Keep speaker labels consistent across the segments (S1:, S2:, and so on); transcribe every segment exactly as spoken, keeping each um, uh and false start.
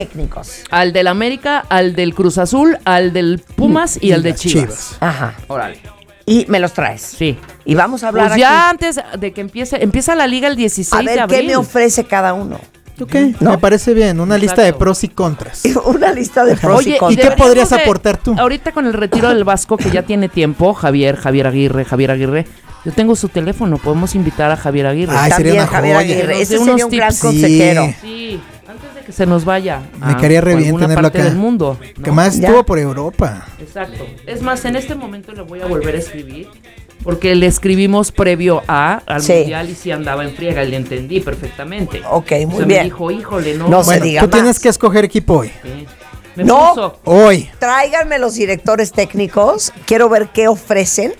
S1: técnicos.
S2: Al del América, al del Cruz Azul, al del Pumas y, y al de Chivas. Chivas.
S1: Ajá.
S2: Órale.
S1: Y me los traes.
S2: Sí.
S1: Y vamos a hablar
S2: pues ya
S1: aquí.
S2: antes de que empiece, empieza la liga el dieciséis de abril.
S1: A ver, ¿qué me ofrece cada uno?
S3: Ok, ¿no? Me parece bien. Una Exacto. lista de pros y contras.
S1: Una lista de pros
S2: Oye,
S1: y contras.
S3: ¿Y qué podrías de, aportar tú?
S2: Ahorita con el retiro del Vasco, que ya tiene tiempo, Javier, Javier Aguirre, Javier Aguirre. Yo tengo su teléfono, podemos invitar a Javier Aguirre.
S1: Ay,
S2: También
S1: sería una Javier joya. Aguirre, ese sería un gran consejero.
S2: Sí. sí, antes de que se nos vaya.
S3: Me quedaría re bien tenerlo acá.
S2: Del mundo, ¿no?
S3: Que más estuvo por Europa.
S2: Exacto. Es más, en este momento le voy a volver a escribir. Porque le escribimos previo a al sí. Mundial y sí andaba en friega, le entendí perfectamente.
S1: Ok, muy
S2: o sea,
S1: bien.
S2: Me dijo, híjole, no.
S1: No
S3: bueno,
S1: se diga
S3: tú
S1: más.
S3: Tienes que escoger equipo hoy.
S2: Sí. Me
S1: no,
S2: puso.
S3: Hoy.
S1: Tráiganme los directores técnicos. Quiero ver qué ofrecen.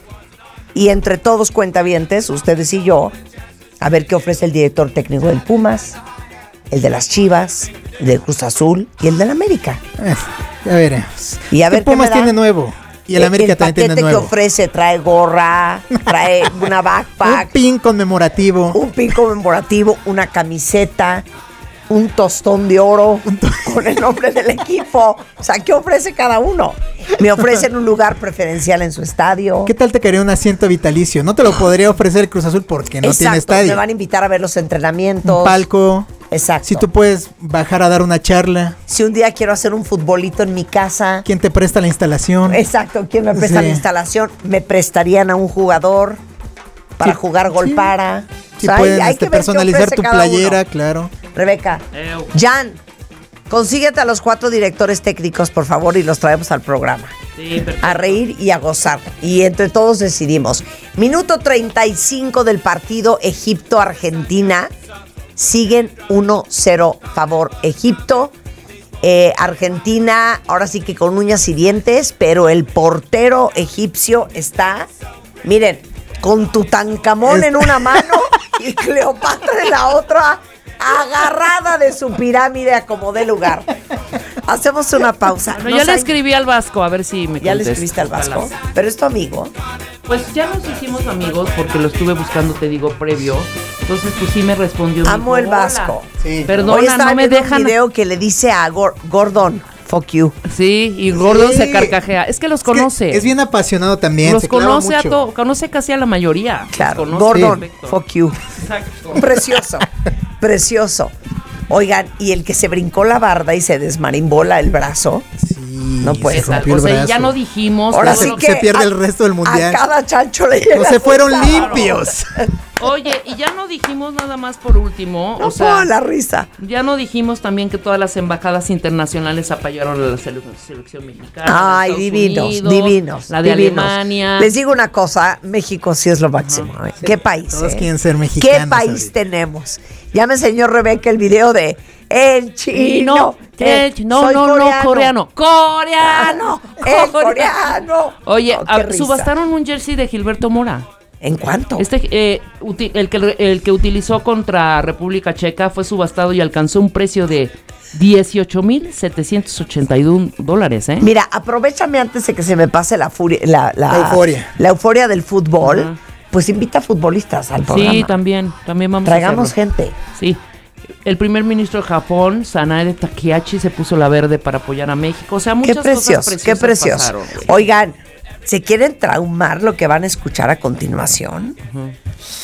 S1: Y entre todos cuentavientes, ustedes y yo, a ver qué ofrece el director técnico del Pumas, el de las Chivas, el del Cruz Azul y el del América.
S3: Eh, ya veremos.
S1: Y a ver
S3: el Pumas
S1: qué me
S3: tiene nuevo. Y el América
S1: el
S3: también tiene nuevo.
S1: El paquete que ofrece trae gorra, trae una backpack.
S3: Un pin conmemorativo.
S1: Un pin conmemorativo, una camiseta, un tostón de oro con el nombre del equipo. O sea, ¿qué ofrece cada uno? Me ofrecen un lugar preferencial en su estadio.
S3: ¿Qué tal te quería un asiento vitalicio? No te lo podría ofrecer el Cruz Azul porque no
S1: Exacto,
S3: tiene estadio.
S1: Me van a invitar a ver los entrenamientos.
S3: Un palco.
S1: Exacto.
S3: Si tú puedes bajar a dar una charla.
S1: Si un día quiero hacer un futbolito en mi casa.
S3: ¿Quién te presta la instalación?
S1: Exacto, ¿quién me presta sí. la instalación? Me prestarían a un jugador para sí. jugar gol sí. para.
S3: Si o sea, pueden hay este, que personalizar tu playera, uno. Claro.
S1: Rebeca, Ew. Jan, consíguete a los cuatro directores técnicos, por favor, y los traemos al programa.
S2: Sí,
S1: a reír y a gozar. Y entre todos decidimos. Minuto treinta y cinco del partido Egipto-Argentina. Siguen uno cero favor Egipto. Eh, Argentina, ahora sí que con uñas y dientes, pero el portero egipcio está, miren, con Tutankamón en una mano y Cleopatra en la otra, agarrada de su pirámide a como dé lugar. Hacemos una pausa.
S2: Bueno, ya le escribí al Vasco, a ver si me
S1: ¿Ya contesta. Le escribiste al Vasco? ¿Pero es tu amigo?
S2: Pues ya nos hicimos amigos porque lo estuve buscando, te digo, previo. Entonces, pues sí me respondió.
S1: Amo el Vasco.
S2: Sí. Perdona, no me dejan.
S1: Un video que le dice a Gor- Gordon, fuck you.
S2: Sí, y Gordon sí. se carcajea. Es que los conoce.
S3: Es, que es bien apasionado también.
S2: Los conoce a todos, conoce casi a la mayoría.
S1: Claro, Gordon, perfecto. Fuck you. Exacto. Precioso, precioso. Oigan, y el que se brincó la barda y se desmarimbola el brazo.
S3: Sí.
S1: No puede
S2: ser. O sea, ya no dijimos.
S1: Ahora sí que
S3: se pierde a, el resto del mundial.
S1: A cada chancho le llega.
S3: No se fueron limpios.
S2: Oye, y ya no dijimos nada más por último.
S1: No
S2: o sea,
S1: puedo la risa.
S2: Ya no dijimos también que todas las embajadas internacionales apoyaron a la sele- selección mexicana.
S1: Ay, divinos,
S2: Unidos,
S1: divinos.
S2: La de
S1: divinos.
S2: Alemania.
S1: Les digo una cosa, México sí es lo máximo. ¿eh?
S3: Sí,
S1: ¿Qué país?
S3: Todos
S1: eh?
S3: quieren ser mexicanos.
S1: ¿Qué país ahorita tenemos? Ya me enseñó Rebeca el video de El chino.
S2: No, el chino, no, no,
S1: coreano.
S2: no, coreano. ¡Coreano!
S1: ¡El coreano!
S2: Oye,
S1: oh,
S2: a, subastaron un jersey de Gilberto Mora.
S1: ¿En cuánto?
S2: Este, eh, uti- el, que, el que utilizó contra República Checa fue subastado y alcanzó un precio de dieciocho mil setecientos ochenta y uno dólares, ¿eh?
S1: Mira, aprovechame antes de que se me pase la furia, la, la,
S3: la euforia.
S1: La euforia del fútbol. Uh-huh. Pues invita a futbolistas al programa.
S2: Sí, también, también vamos
S1: Traigamos
S2: a hacerlo.
S1: gente.
S2: Sí. El primer ministro de Japón, Sanae Takehashi, se puso la verde para apoyar a México. O sea, muchas
S1: qué precioso,
S2: cosas preciosas
S1: qué precioso.
S2: pasaron.
S1: Oigan, ¿se quieren traumar lo que van a escuchar a continuación? Uh-huh.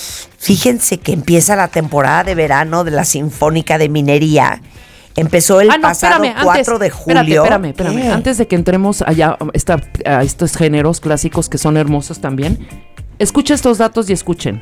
S1: Fíjense que empieza la temporada de verano de la Sinfónica de Minería. Empezó el ah, no, pasado espérame, cuatro
S2: antes,
S1: de julio.
S2: Espérame, espérame, espérame. Antes de que entremos allá esta, a estos géneros clásicos que son hermosos también, escucha estos datos y escuchen.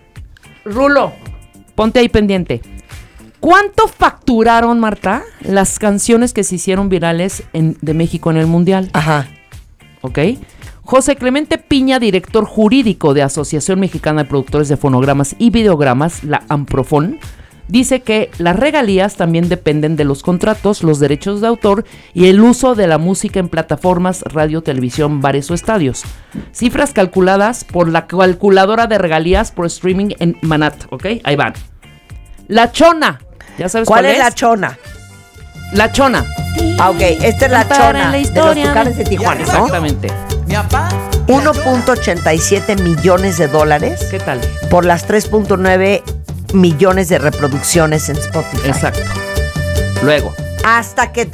S2: Rulo, ponte ahí pendiente. ¿Cuánto facturaron, Marta, las canciones que se hicieron virales en, de México en el Mundial?
S1: Ajá.
S2: ¿Ok? José Clemente Piña, director jurídico de Asociación Mexicana de Productores de Fonogramas y Videogramas, la AMPROFON, dice que las regalías también dependen de los contratos, los derechos de autor y el uso de la música en plataformas, radio, televisión, bares o estadios. Cifras calculadas por la calculadora de regalías por streaming en Manat, ¿ok? Ahí van. La Chona. ¿Ya sabes cuál,
S1: cuál es? ¿Cuál es la Chona?
S2: La Chona.
S1: Ah, ok. Esta es la Chona la de los Tucanes de Tijuana, ¿no?
S2: Exactamente.
S1: uno punto ochenta y siete millones de dólares.
S2: ¿Qué tal?
S1: Por las tres punto nueve millones de reproducciones en Spotify.
S2: Exacto. Luego.
S1: hasta que